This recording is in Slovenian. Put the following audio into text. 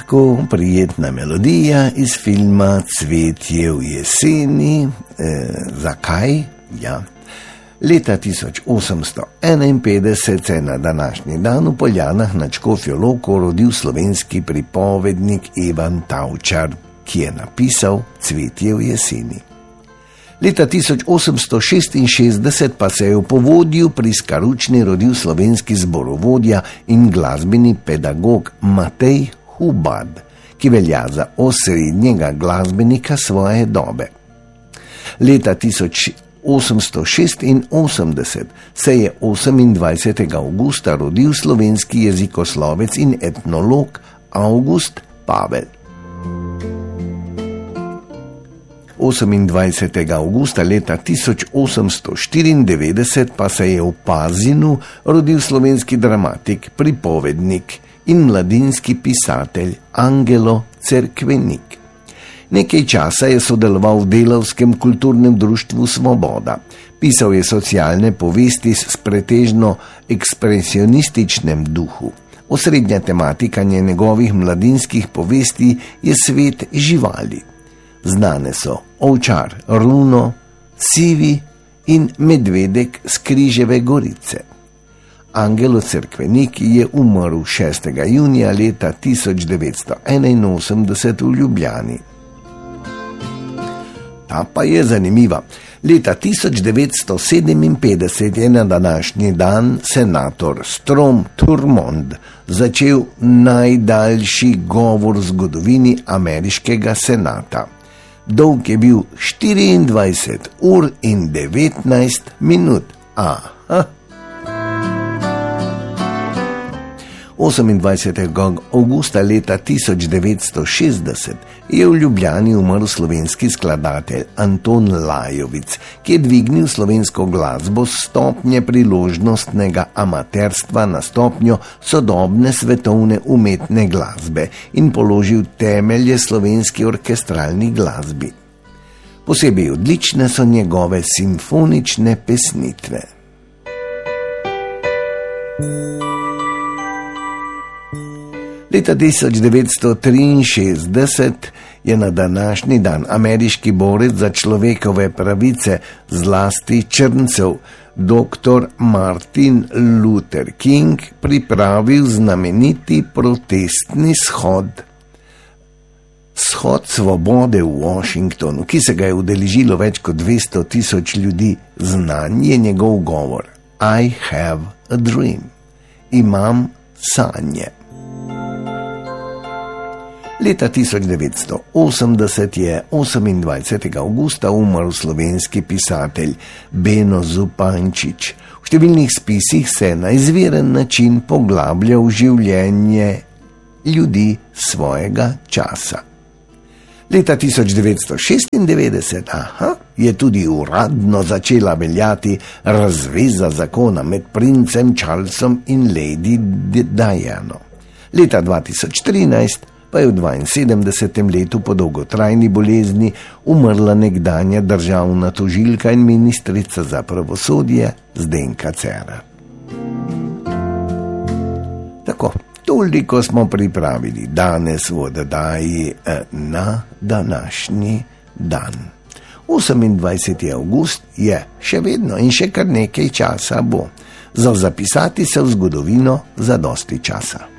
lahko prijetna melodija iz filma Cvetje v jeseni. Zakaj? Ja. Leta 1851 se je na današnji dan v Poljanah nad Škofjo Loko rodil slovenski pripovednik Ivan Tavčar, ki je napisal Cvetje v jeseni. Leta 1866 pa se je v Povodju pri Skaručni rodil slovenski zborovodja in glasbeni pedagog Matej Hubad, ki velja za osrednjega glasbenika svoje dobe. Leta 1886 se je 28. avgusta rodil slovenski jezikoslovec in etnolog Avgust Pavel. 28. avgusta leta 1894 pa se je v Pazinu rodil slovenski dramatik, pripovednik in mladinski pisatelj Angelo Cerkvenik. Nekaj časa je sodeloval v delavskem kulturnem društvu Svoboda. Pisal je socialne povesti s pretežno ekspresionističnem duhu. Osrednja tematika njegovih mladinskih povesti je svet živali. Znane so Ovčar Runo, Sivi in Medvedek z Križeve gorice. Angelo Cerkvenik je umrl 6. junija leta 1981 v Ljubljani. Ta pa je zanimiva. Leta 1957 je na današnji dan senator Strom Thurmond začel najdaljši govor v zgodovini ameriškega senata. Dolg je bil 24 ur in 19 minut. Aha. 28. avgusta leta 1960 je v Ljubljani umrl slovenski skladatelj Anton Lajovic, ki je dvignil slovensko glasbo s stopnje priložnostnega amaterstva na stopnjo sodobne svetovne umetne glasbe in položil temelje slovenski orkestralni glasbi. Posebej odlične so njegove simfonične pesnitve. Leta 1963 je na današnji dan ameriški borec za človekove pravice, zlasti črncev, dr. Martin Luther King pripravil znameniti protestni shod svobode v Washingtonu, ki se ga je udeležilo več kot 200,000 ljudi. Znan je njegov govor: I have a dream. Imam sanje. Leta 1980 je 28. avgusta umrl slovenski pisatelj Beno Zupančič. V številnih spisih se na izviren način poglablja v življenje ljudi svojega časa. Leta 1996 je tudi uradno začela veljati razveza zakona med princem Charlesom in Lady Diano. Leta 2013 pa je v 72. letu po dolgotrajni bolezni umrla nekdanja državna tožilka in ministrica za pravosodje Zdenka Cerar. Tako, toliko smo pripravili danes v oddaji na današnji dan. 28. avgust je še vedno in še kar nekaj časa bo. Za zapisati se v zgodovino za dosti časa.